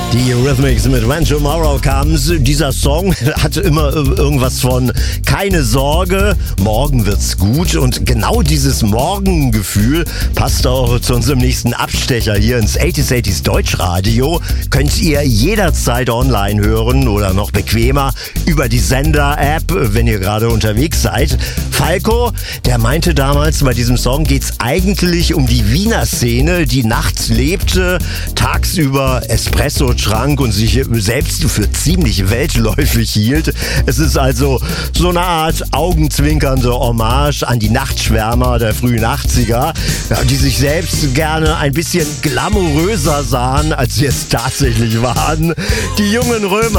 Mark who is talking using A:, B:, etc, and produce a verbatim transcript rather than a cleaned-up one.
A: Die Eurythmics mit When Tomorrow Comes. Dieser Song hat immer irgendwas von keine Sorge, morgen wird's gut. Und genau dieses Morgengefühl passt auch zu unserem nächsten Abstecher hier ins achtziger achtziger Deutschradio. Könnt ihr jederzeit online hören oder noch bequemer über die Sender-App, wenn ihr gerade unterwegs seid. Falco, der meinte damals, bei diesem Song geht's eigentlich um die Wiener Szene, die nachts lebte, tagsüber Espresso trank und sich selbst für ziemlich weltläufig hielt. Es ist also so eine Art augenzwinkernde Hommage an die Nachtschwärmer der frühen achtziger, ja, die sich selbst gerne ein bisschen glamouröser sahen, als sie es tatsächlich waren. Die jungen Römer.